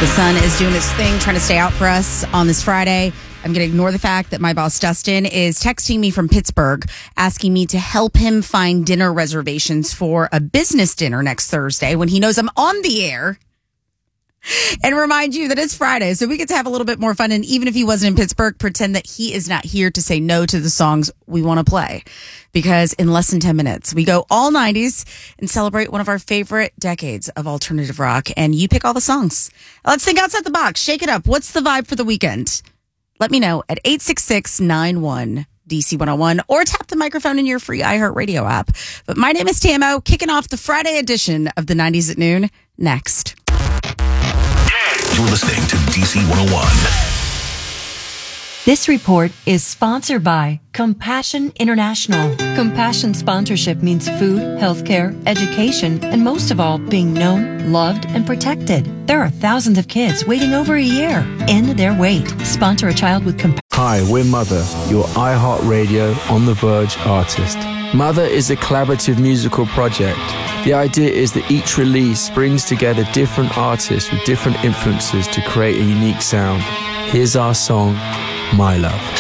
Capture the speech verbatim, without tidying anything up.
The sun is doing its thing, trying to stay out for us on this Friday. I'm going to ignore the fact that my boss, Dustin, is texting me from Pittsburgh, asking me to help him find dinner reservations for a business dinner next Thursday when he knows I'm on the air. And remind you that it's Friday, so we get to have a little bit more fun. And even if he wasn't in Pittsburgh, pretend that he is not here to say no to the songs we want to play. Because in less than ten minutes, we go all nineties and celebrate one of our favorite decades of alternative rock. And you pick all the songs. Let's think outside the box. Shake it up. What's the vibe for the weekend? Let me know at eight six six, nine one, D C one oh one or tap the microphone in your free iHeartRadio app. But my name is Tamo, kicking off the Friday edition of the nineties at noon next. You're listening to D C one oh one. This report is sponsored by Compassion International. Compassion sponsorship means food, healthcare, education, and most of all, being known, loved, and protected. There are thousands of kids waiting over a year. End their wait. Sponsor a child with compassion. Hi, we're Mother, your iHeartRadio On The Verge artist. Mother is a collaborative musical project. The idea is that each release brings together different artists with different influences to create a unique sound. Here's our song, My Love.